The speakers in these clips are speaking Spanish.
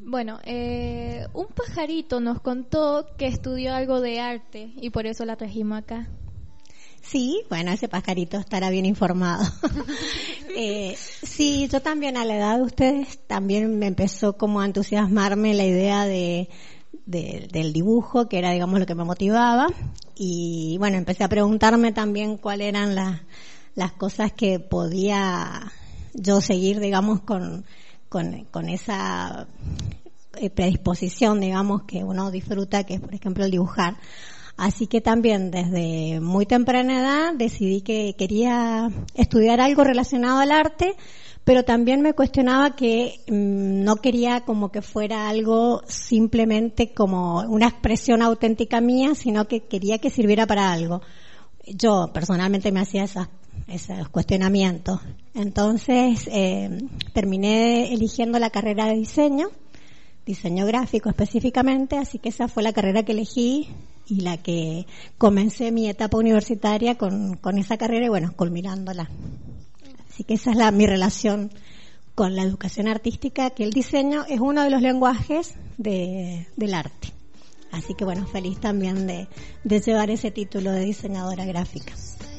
Bueno, un pajarito nos contó que estudió algo de arte y por eso la trajimos acá. Sí, bueno, ese pajarito estará bien informado. Sí, yo también a la edad de ustedes también me empezó como a entusiasmarme la idea del dibujo, que era, digamos, lo que me motivaba. Y bueno, empecé a preguntarme también cuáles eran las cosas que podía yo seguir, digamos, con esa predisposición, digamos, que uno disfruta, que es, por ejemplo, el dibujar. Así que también desde muy temprana edad decidí que quería estudiar algo relacionado al arte, pero también me cuestionaba que no quería como que fuera algo simplemente como una expresión auténtica mía, sino que quería que sirviera para algo. Yo personalmente me hacía esos cuestionamientos. Entonces terminé eligiendo la carrera de diseño gráfico específicamente, así que esa fue la carrera que elegí y la que comencé mi etapa universitaria con esa carrera y bueno, culminándola. Así que esa es mi relación con la educación artística, que el diseño es uno de los lenguajes del arte. Así que bueno, feliz también de llevar ese título de diseñadora gráfica.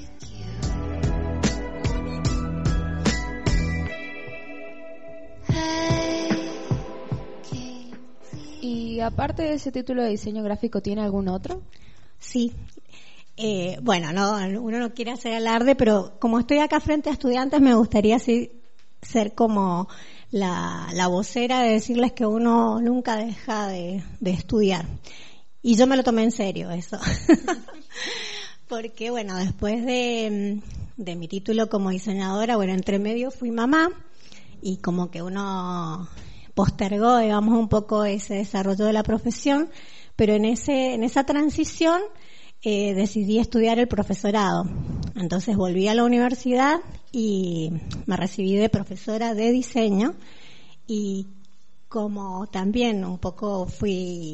Y aparte de ese título de diseño gráfico, ¿tiene algún otro? Sí. Bueno, uno no quiere hacer alarde, pero como estoy acá frente a estudiantes, me gustaría ser como la vocera de decirles que uno nunca deja de estudiar. Y yo me lo tomé en serio eso. Porque bueno, después de mi título como diseñadora, bueno, entre medio fui mamá y como que uno postergó, digamos, un poco ese desarrollo de la profesión, pero en esa transición decidí estudiar el profesorado. Entonces volví a la universidad y me recibí de profesora de diseño y como también un poco fui